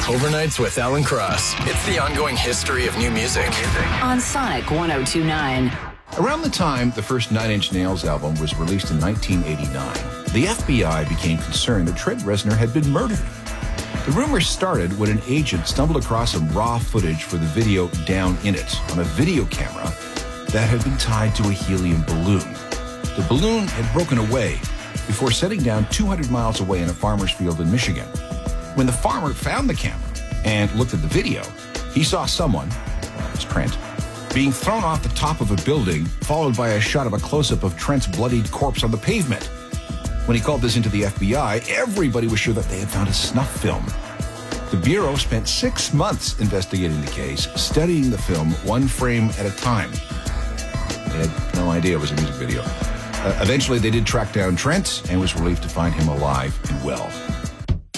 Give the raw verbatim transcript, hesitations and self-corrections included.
Overnights with Alan Cross. It's the ongoing history of new music. On Sonic one oh two point nine. Around the time the first Nine Inch Nails album was released in nineteen eighty-nine, the F B I became concerned that Trent Reznor had been murdered. The rumor started when an agent stumbled across some raw footage for the video Down in It on a video camera that had been tied to a helium balloon. The balloon had broken away before setting down two hundred miles away in a farmer's field in Michigan. When the farmer found the camera and looked at the video, he saw someone, well, it was Trent, being thrown off the top of a building, followed by a shot of a close-up of Trent's bloodied corpse on the pavement. When he called this into the F B I, everybody was sure that they had found a snuff film. The Bureau spent six months investigating the case, studying the film one frame at a time. They had no idea it was a music video. Uh, eventually, they did track down Trent and was relieved to find him alive and well.